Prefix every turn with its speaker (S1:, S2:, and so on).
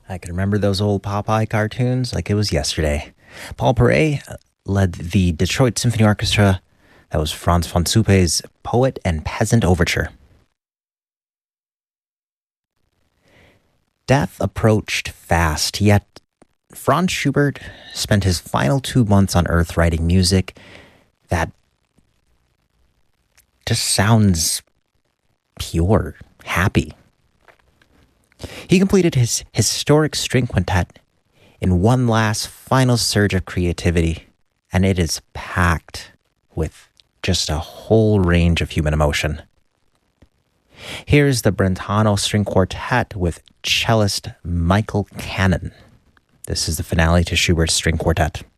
S1: I can remember those old Popeye cartoons like it was yesterday. Paul Paray led the Detroit Symphony Orchestra. That was Franz von Suppe's Poet and Peasant Overture. Death approached fast, yet Franz Schubert spent his final 2 months on Earth writing music that just sounds pure, happy. He completed his historic string quintet in one last final surge of creativity, and it is packed with just a whole range of human emotion. Here's the Brentano String Quartet with cellist Michael Cannon. This is the finale to Schubert's String Quartet.